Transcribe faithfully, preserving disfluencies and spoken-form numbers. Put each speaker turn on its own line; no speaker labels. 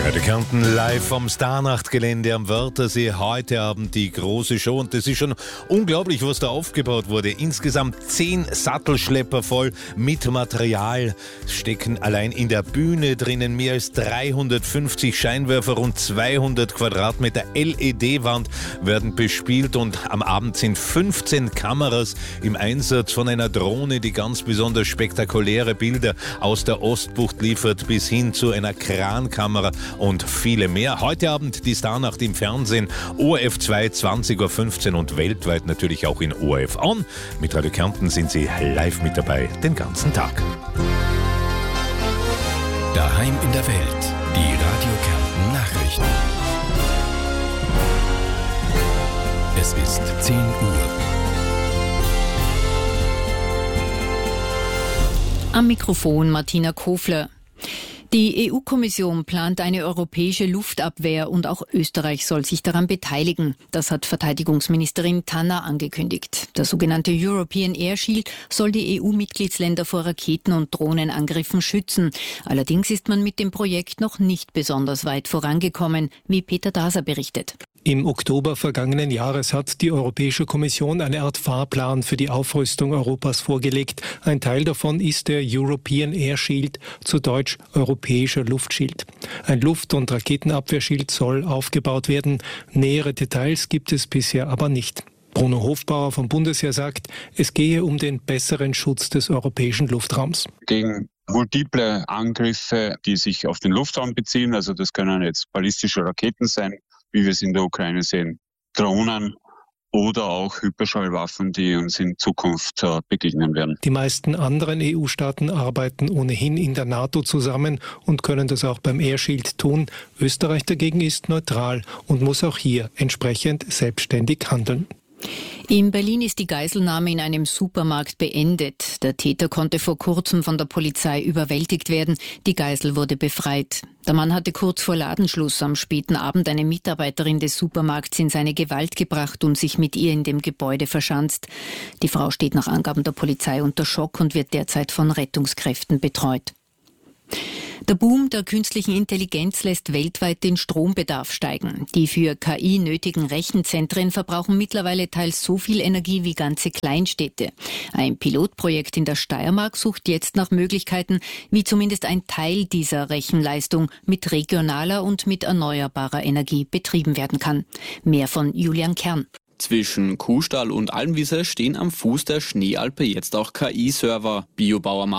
Radio Kärnten live vom Starnachtgelände am Wörthersee. Heute Abend die große Show und das ist schon unglaublich, was da aufgebaut wurde. Insgesamt zehn Sattelschlepper voll mit Material stecken allein in der Bühne drinnen. Mehr als dreihundertfünfzig Scheinwerfer, rund zweihundert Quadratmeter L E D-Wand werden bespielt und am Abend sind fünfzehn Kameras im Einsatz, von einer Drohne, die ganz besonders spektakuläre Bilder aus der Ostbucht liefert, bis hin zu einer Krankamera und viele mehr. Heute Abend die Starnacht im Fernsehen, O R F zwei, zwanzig Uhr fünfzehn und weltweit natürlich auch in O R F On. Mit Radio Kärnten sind Sie live mit dabei den ganzen Tag.
Daheim in der Welt, die Radio Kärnten Nachrichten. Es ist zehn Uhr.
Am Mikrofon Martina Kofler. Die E U-Kommission plant eine europäische Luftabwehr und auch Österreich soll sich daran beteiligen. Das hat Verteidigungsministerin Tanner angekündigt. Der sogenannte European Air Shield soll die E U-Mitgliedsländer vor Raketen- und Drohnenangriffen schützen. Allerdings ist man mit dem Projekt noch nicht besonders weit vorangekommen, wie Peter Daser berichtet.
Im Oktober vergangenen Jahres hat die Europäische Kommission eine Art Fahrplan für die Aufrüstung Europas vorgelegt. Ein Teil davon ist der European Air Shield, zu Deutsch Europäischer Luftschild. Ein Luft- und Raketenabwehrschild soll aufgebaut werden. Nähere Details gibt es bisher aber nicht. Bruno Hofbauer vom Bundesheer sagt, es gehe um den besseren Schutz des europäischen Luftraums.
Gegen multiple Angriffe, die sich auf den Luftraum beziehen, also das können jetzt ballistische Raketen sein, wie wir es in der Ukraine sehen, Drohnen oder auch Hyperschallwaffen, die uns in Zukunft äh, begegnen werden.
Die meisten anderen E U-Staaten arbeiten ohnehin in der NATO zusammen und können das auch beim Air Shield tun. Österreich dagegen ist neutral und muss auch hier entsprechend selbstständig handeln.
In Berlin ist die Geiselnahme in einem Supermarkt beendet. Der Täter konnte vor kurzem von der Polizei überwältigt werden. Die Geisel wurde befreit. Der Mann hatte kurz vor Ladenschluss am späten Abend eine Mitarbeiterin des Supermarkts in seine Gewalt gebracht und sich mit ihr in dem Gebäude verschanzt. Die Frau steht nach Angaben der Polizei unter Schock und wird derzeit von Rettungskräften betreut. Der Boom der künstlichen Intelligenz lässt weltweit den Strombedarf steigen. Die für K I nötigen Rechenzentren verbrauchen mittlerweile teils so viel Energie wie ganze Kleinstädte. Ein Pilotprojekt in der Steiermark sucht jetzt nach Möglichkeiten, wie zumindest ein Teil dieser Rechenleistung mit regionaler und mit erneuerbarer Energie betrieben werden kann. Mehr von Julian Kern.
Zwischen Kuhstall und Almwiese stehen am Fuß der Schneealpe jetzt auch K I-Server. Biobauer